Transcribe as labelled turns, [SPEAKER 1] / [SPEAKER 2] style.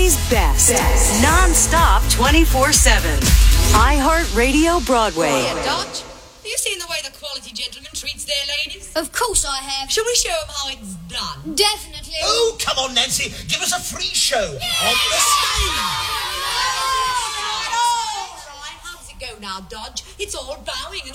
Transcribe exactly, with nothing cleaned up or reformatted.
[SPEAKER 1] Broadway's best. best. Non-stop twenty-four seven. iHeartRadio Broadway.
[SPEAKER 2] Oh, yeah, Dodge. Have you seen the way the quality gentleman treats their ladies?
[SPEAKER 3] Of course I have.
[SPEAKER 2] Shall we show them how it's done?
[SPEAKER 3] Definitely.
[SPEAKER 4] Oh, come on, Nancy. Give us a free show yeah. on the stage.
[SPEAKER 2] All right, all right. How does it go now, Dodge? It's all bowing and